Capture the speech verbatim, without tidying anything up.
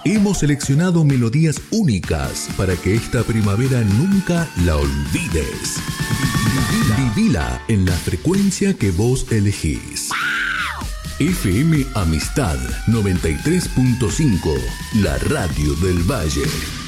Hemos seleccionado melodías únicas para que esta primavera nunca la olvides. Vivila en la frecuencia que vos elegís. F M Amistad noventa y tres punto cinco, la radio del Valle.